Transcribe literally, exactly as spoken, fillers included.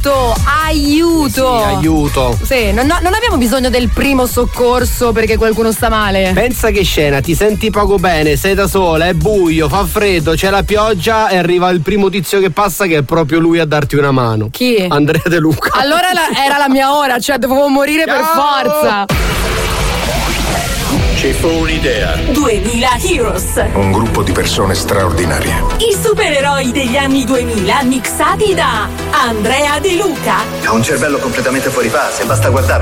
aiuto, aiuto. Sì, aiuto. Sì, non, no, non abbiamo bisogno del primo soccorso perché qualcuno sta male. Pensa che scena, ti senti poco bene, sei da sola, è buio, fa freddo, c'è la pioggia e arriva il primo tizio che passa che è proprio lui a darti una mano. Chi? Andrea De Luca. Allora la, era la mia ora, cioè dovevo morire Ciao! per forza. Ci fu un'idea. duemila Heroes. Un gruppo di persone straordinarie. I supereroi degli anni duemila mixati da Andrea De Luca. Ha un cervello completamente fuori fase, basta guardarlo.